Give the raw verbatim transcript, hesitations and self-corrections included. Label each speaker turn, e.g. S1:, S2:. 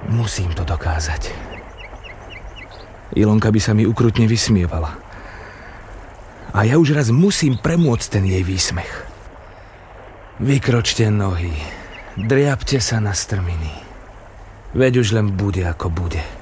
S1: Musím to dokázať. Ilonka by sa mi ukrutne vysmievala. A ja už raz musím premôcť ten jej výsmech. Vykročte nohy, driapte sa na strminy. Veď už len bude, ako bude.